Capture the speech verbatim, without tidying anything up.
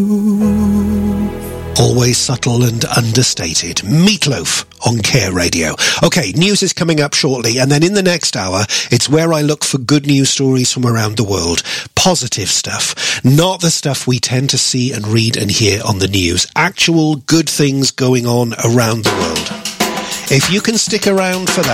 Always subtle and understated. Meatloaf on Care Radio. Okay, news is coming up shortly, and then in the next hour, it's where I look for good news stories from around the world. Positive stuff. Not the stuff we tend to see and read and hear on the news. Actual good things going on around the world. If you can stick around for that,